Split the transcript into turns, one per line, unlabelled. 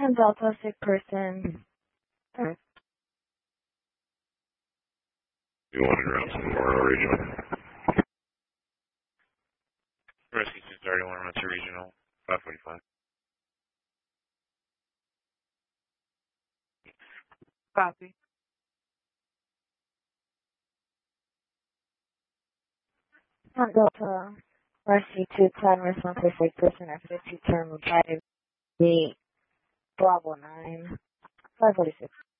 Delta sick person. Alright.
You wanted around some more regional.
Rescue 231, run to regional, 545.
Copy.
Delta, Rescue 2, Clan response for sick person after 2 term 5, 8, Bravo 9, 546.